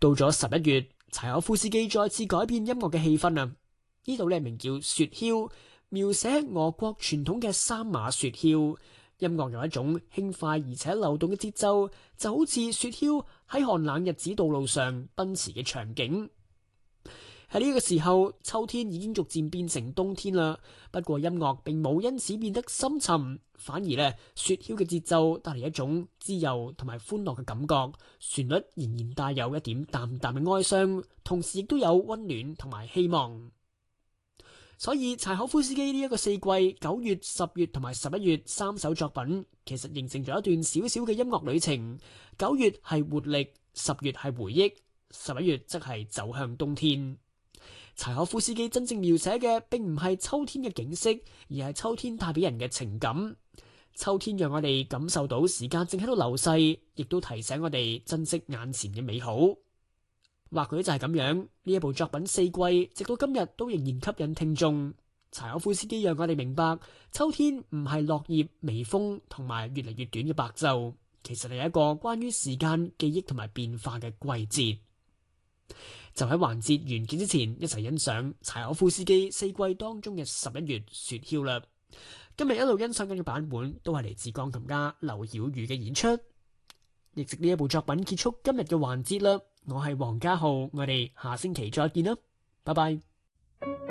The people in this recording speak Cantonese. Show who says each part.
Speaker 1: 到咗11月，柴可夫斯基再次改變音樂嘅氣氛啊！呢度咧名叫雪橇，描寫俄國傳統嘅三馬雪橇。音樂有一種輕快而且流動嘅節奏，就好似雪橇喺寒冷日子道路上奔馳嘅場景。喺呢個時候，秋天已經逐漸變成冬天啦。不過音樂並冇因此變得深沉，反而咧雪橇嘅節奏帶嚟一種自由同埋歡樂嘅感覺，旋律仍然帶有一點淡淡嘅哀傷，同時亦都有溫暖同埋希望。所以柴可夫斯基呢一個四季9月、10月同埋11月3首作品，其實形成咗一段小小嘅音樂旅程。9月係活力，10月係回憶，11月則係走向冬天。柴可夫斯基真正描寫嘅並唔係秋天嘅景色，而係秋天帶俾人嘅情感。秋天讓我哋感受到時間正喺度流逝，亦都提醒我哋珍惜眼前嘅美好。或許就係咁樣，呢一部作品四季直到今日都仍然吸引聽眾。柴可夫斯基讓我哋明白，秋天唔係落葉、微風同埋越嚟越短嘅白晝，其實係一個關於時間、記憶同埋變化嘅季節。就喺環節完結之前，一齊欣賞柴可夫斯基四季當中嘅11月雪橇啦。今日一路欣賞緊嘅版本都係嚟自鋼琴家劉曉宇嘅演出。亦藉呢一部作品結束今日嘅環節啦。我係黃家浩，我哋下星期再見啦，拜拜。